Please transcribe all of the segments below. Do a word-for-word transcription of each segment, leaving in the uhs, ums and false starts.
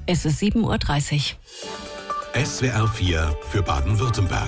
Es ist sieben Uhr dreißig. S W R vier für Baden-Württemberg.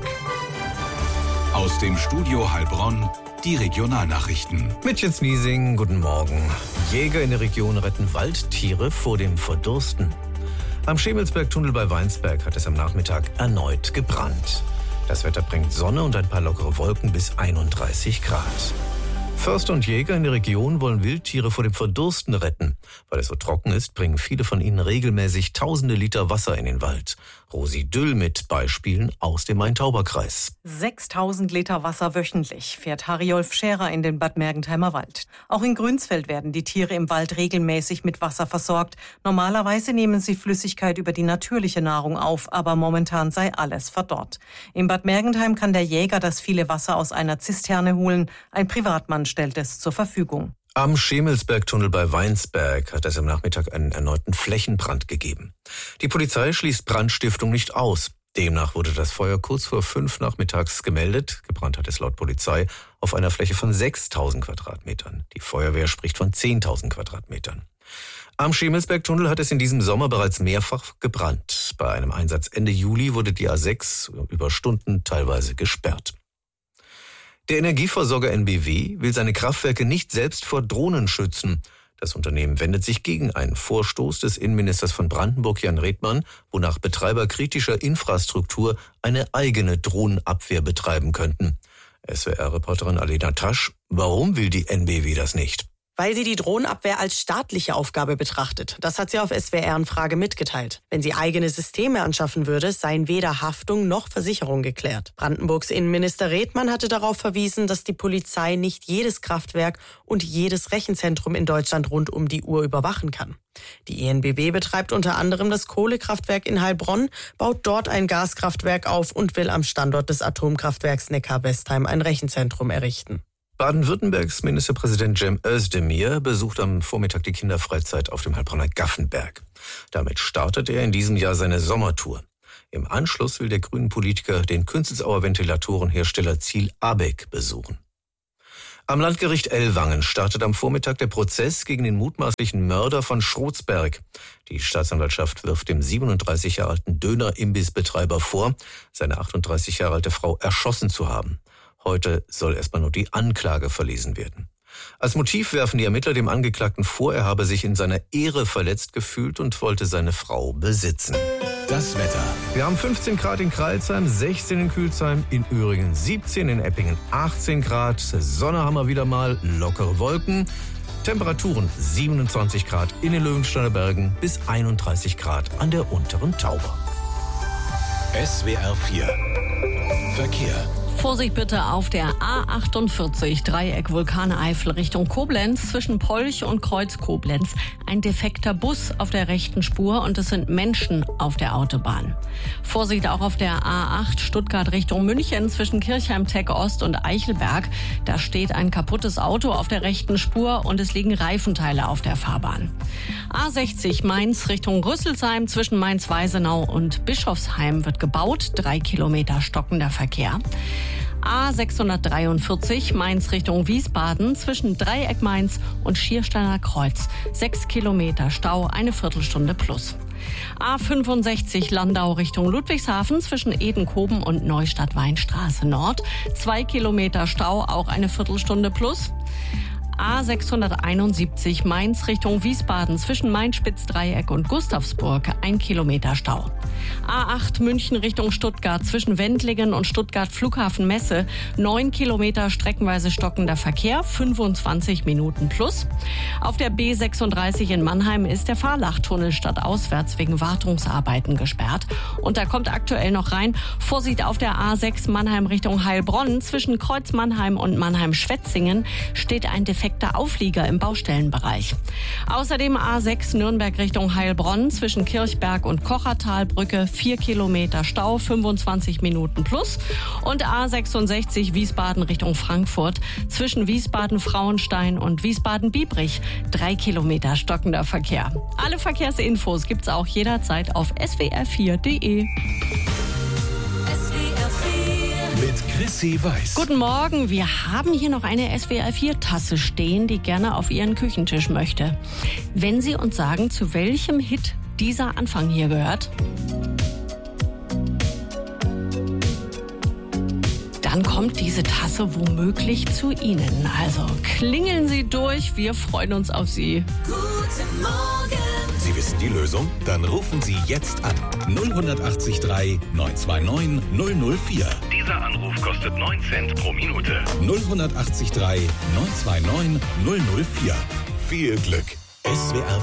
Aus dem Studio Heilbronn die Regionalnachrichten. Mit Jens Niesing, guten Morgen. Jäger in der Region retten Waldtiere vor dem Verdursten. Am Schemelsberg-Tunnel bei Weinsberg hat es am Nachmittag erneut gebrannt. Das Wetter bringt Sonne und ein paar lockere Wolken bis einunddreißig Grad. Förster und Jäger in der Region wollen Wildtiere vor dem Verdursten retten. Weil es so trocken ist, bringen viele von ihnen regelmäßig tausende Liter Wasser in den Wald. Rosi Düll mit Beispielen aus dem Main-Tauber-Kreis. sechstausend Liter Wasser wöchentlich fährt Harry-Olf Scherer in den Bad Mergentheimer Wald. Auch in Grünsfeld werden die Tiere im Wald regelmäßig mit Wasser versorgt. Normalerweise nehmen sie Flüssigkeit über die natürliche Nahrung auf, aber momentan sei alles verdorrt. In Bad Mergentheim kann der Jäger das viele Wasser aus einer Zisterne holen. Ein Privatmann stellt es zur Verfügung. Am Schemelsberg-Tunnel bei Weinsberg hat es am Nachmittag einen erneuten Flächenbrand gegeben. Die Polizei schließt Brandstiftung nicht aus. Demnach wurde das Feuer kurz vor fünf nachmittags gemeldet. Gebrannt hat es laut Polizei auf einer Fläche von sechstausend Quadratmetern. Die Feuerwehr spricht von zehntausend Quadratmetern. Am Schemelsberg-Tunnel hat es in diesem Sommer bereits mehrfach gebrannt. Bei einem Einsatz Ende Juli wurde die A sechs über Stunden teilweise gesperrt. Der Energieversorger N B W will seine Kraftwerke nicht selbst vor Drohnen schützen. Das Unternehmen wendet sich gegen einen Vorstoß des Innenministers von Brandenburg, Jan Redmann, wonach Betreiber kritischer Infrastruktur eine eigene Drohnenabwehr betreiben könnten. S W R-Reporterin Alena Tasch, warum will die N B W das nicht? Weil sie die Drohnenabwehr als staatliche Aufgabe betrachtet. Das hat sie auf S W R-Anfrage mitgeteilt. Wenn sie eigene Systeme anschaffen würde, seien weder Haftung noch Versicherung geklärt. Brandenburgs Innenminister Redmann hatte darauf verwiesen, dass die Polizei nicht jedes Kraftwerk und jedes Rechenzentrum in Deutschland rund um die Uhr überwachen kann. Die E N B W betreibt unter anderem das Kohlekraftwerk in Heilbronn, baut dort ein Gaskraftwerk auf und will am Standort des Atomkraftwerks Neckar-Westheim ein Rechenzentrum errichten. Baden-Württembergs Ministerpräsident Cem Özdemir besucht am Vormittag die Kinderfreizeit auf dem Heilbronner Gaffenberg. Damit startet er in diesem Jahr seine Sommertour. Im Anschluss will der grünen Politiker den Künzelsauer Ventilatorenhersteller Ziel Abeck besuchen. Am Landgericht Ellwangen startet am Vormittag der Prozess gegen den mutmaßlichen Mörder von Schrotzberg. Die Staatsanwaltschaft wirft dem siebenunddreißig Jahre alten Döner-Imbissbetreiber vor, seine achtunddreißig Jahre alte Frau erschossen zu haben. Heute soll erstmal nur die Anklage verlesen werden. Als Motiv werfen die Ermittler dem Angeklagten vor, er habe sich in seiner Ehre verletzt gefühlt und wollte seine Frau besitzen. Das Wetter. Wir haben fünfzehn Grad in Crailsheim, sechzehn in Külsheim, in Öhringen siebzehn, in Eppingen achtzehn Grad. Sonne haben wir wieder mal, lockere Wolken. Temperaturen siebenundzwanzig Grad in den Löwensteiner Bergen bis einunddreißig Grad an der unteren Tauber. S W R vier Verkehr. Vorsicht bitte auf der A achtundvierzig, Dreieck Vulkaneifel Richtung Koblenz, zwischen Polch und Kreuz Koblenz. Ein defekter Bus auf der rechten Spur und es sind Menschen auf der Autobahn. Vorsicht auch auf der A acht, Stuttgart Richtung München, zwischen Kirchheim-Tech Ost und Eichelberg. Da steht ein kaputtes Auto auf der rechten Spur und es liegen Reifenteile auf der Fahrbahn. A sechzig, Mainz Richtung Rüsselsheim, zwischen Mainz-Weisenau und Bischofsheim wird gebaut. Drei Kilometer stockender Verkehr. A sechshundertdreiundvierzig, Mainz Richtung Wiesbaden, zwischen Dreieck Mainz und Schiersteiner Kreuz. Sechs Kilometer Stau, eine Viertelstunde plus. A fünfundsechzig, Landau Richtung Ludwigshafen, zwischen Edenkoben und Neustadt-Weinstraße Nord. Zwei Kilometer Stau, auch eine Viertelstunde plus. A sechshunderteinundsiebzig, Mainz Richtung Wiesbaden, zwischen Main-Spitz-Dreieck und Gustavsburg, ein Kilometer Stau. A acht, München Richtung Stuttgart, zwischen Wendlingen und Stuttgart Flughafen Messe, neun Kilometer streckenweise stockender Verkehr, fünfundzwanzig Minuten plus. Auf der B sechsunddreißig in Mannheim ist der Fahrlachtunnel stadtauswärts wegen Wartungsarbeiten gesperrt. Und da kommt aktuell noch rein, Vorsicht auf der A sechs Mannheim Richtung Heilbronn, zwischen Kreuz Mannheim und Mannheim-Schwetzingen steht ein defekter Auflieger im Baustellenbereich. Außerdem A sechs Nürnberg Richtung Heilbronn, zwischen Kirchberg und Kochertalbrücke, vier Kilometer Stau, fünfundzwanzig Minuten plus. Und A sechsundsechzig Wiesbaden Richtung Frankfurt, zwischen Wiesbaden-Frauenstein und Wiesbaden-Biebrich, drei Kilometer stockender Verkehr. Alle Verkehrsinfos gibt's auch jederzeit auf s w r vier punkt d e. Mit Chrissy Weiß. Guten Morgen, wir haben hier noch eine S W R vier Tasse stehen, die gerne auf Ihren Küchentisch möchte. Wenn Sie uns sagen, zu welchem Hit dieser Anfang hier gehört? Dann kommt diese Tasse womöglich zu Ihnen. Also klingeln Sie durch, wir freuen uns auf Sie. Guten Morgen! Sie wissen die Lösung? Dann rufen Sie jetzt an. null acht drei neun zwei neun null null vier. Dieser Anruf kostet neun Cent pro Minute. null acht drei neun zwei neun null null vier. Viel Glück. S W R